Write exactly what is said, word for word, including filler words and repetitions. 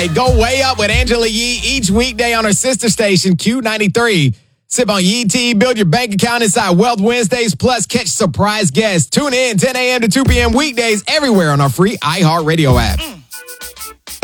Hey, go way up with Angela Yee each weekday on her sister station, Q ninety-three. Sip on Yee Tea, build your bank account inside Wealth Wednesdays, plus catch surprise guests. Tune in ten a.m. to two p.m. weekdays everywhere on our free iHeartRadio app.